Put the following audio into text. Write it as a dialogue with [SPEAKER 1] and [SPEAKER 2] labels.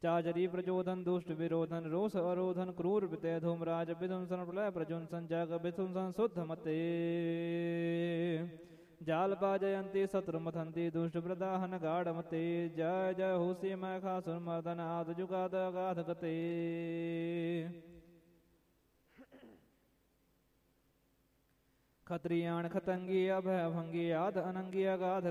[SPEAKER 1] चाचरी प्रचोदन दुष्ट विरोधन रोष अरोधन क्रूर वितय धूमराज विध्वंसन प्रलय प्रजुंसन जग विध्वंसन शुद्ध मते जाल पा जयंती शत्रु मथंती दुष्ट प्रदाहन गाढ़ मते जय जय होसी मैं खासुर मर्दन आद जुगाद अगाध गते खत्रियाण खतंगी अभय भंगी आद अनंगी अगाध